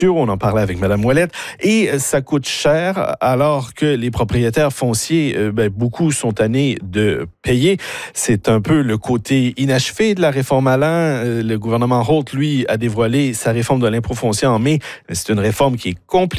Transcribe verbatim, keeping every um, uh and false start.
On en parlait avec Mme Ouellette. Et ça coûte cher alors que les propriétaires fonciers, euh, ben, beaucoup sont tannés de payer. C'est un peu le côté inachevé de la réforme Alain. Euh, le gouvernement Holt, lui, a dévoilé sa réforme de l'impôt foncier en mai. C'est une réforme qui est compliquée.